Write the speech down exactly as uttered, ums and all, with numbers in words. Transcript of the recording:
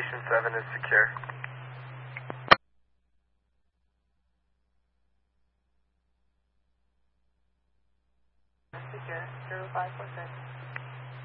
Station seven is secure. Secure, zero five four six.